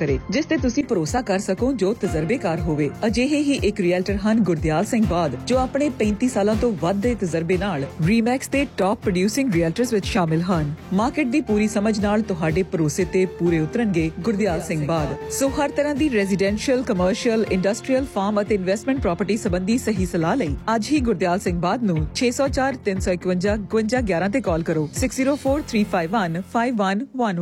ਕਰੇ, ਜਿਸ ਤੇ ਤੁਸੀਂ ਭਰੋਸਾ ਕਰ ਸਕੋ, ਜੋ ਤਜਰਬੇਕਾਰ ਹੋਵੇ। ਅਜਿਹੇ ਹੀ ਇੱਕ ਰੀਅਲਟਰ ਹਨ ਗੁਰਦਿਆਲ ਸਿੰਘ ਬਾਦ, ਜੋ ਆਪਣੇ 35 ਸਾਲਾਂ ਤੋਂ ਵੱਧ ਦੇ ਤਜਰਬੇ ਨਾਲ ਰੀਮੈਕਸ ਤੇ ਟਾਪ ਪ੍ਰੋਡਿਊਸਿੰਗ ਰੀਅਲਟਰਸ ਵਿੱਚ ਸ਼ਾਮਿਲ ਹਨ। ਮਾਰਕੀਟ ਦੀ ਪੂਰੀ ਸਮਝ ਨਾਲ ਤੁਹਾਡੇ ਭਰੋਸੇ ਤੇ ਪੂਰੇ ਉਤਰਨਗੇ ਗੁਰਦਿਆਲ ਸਿੰਘ ਬਾਦ। ਸੋ ਹਰ ਤਰ੍ਹਾਂ ਦੀ ਰੈਜ਼ੀਡੈਂਸ਼ੀਅਲ, ਕਮਰਸ਼ੀਅਲ, ਇੰਡਸਟਰੀਅਲ, ਫਾਰਮ ਅਤੇ ਇਨਵੈਸਟਮੈਂਟ ਪ੍ਰਾਪਰਟੀ ਸੰਬੰਧੀ ਸਹੀ ਸਲਾਹ ਲਈ ਅੱਜ ਹੀ ਗੁਰਦਿਆਲ ਸਿੰਘ ਬਾਦ ਨੂੰ 604 351 5211 ਤੇ ਕਾਲ ਕਰੋ। 6043515111